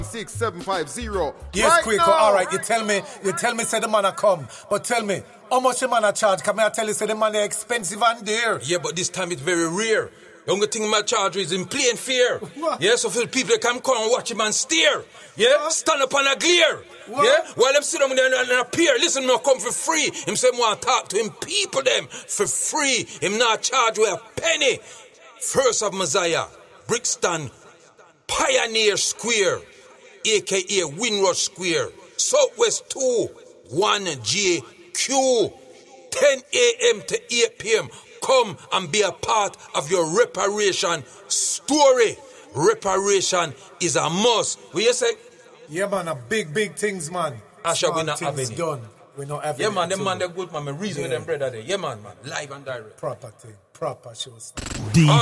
6750. Yes, right quick. now. All right, you tell me, say the man a come. But tell me, how much the man a charge? Come here, tell you, say the man is expensive and dear. Yeah, but this time it's very rare. The only thing my charge is in plain fear. Yeah, so for the people that come and watch him and stare. Yeah, stand up and a glare. Yeah, while them sit down there and appear. Listen, no come for free. Him say want to talk to him people them for free. Him not charge with a penny. First of Messiah, Brixton, Pioneer Square, a.k.a. Windrush Square, Southwest 2, 1JQ, 10 a.m. to 8 p.m. Come and be a part of your reparation story. Reparation is a must. What you say? Yeah, man, a big things, man. Asha, we not have any. Done. We not have Yeah, any man, them too. man, they're good, man. Me reason with them brother there. Yeah, man. Live and direct. Proper thing. Proper shows.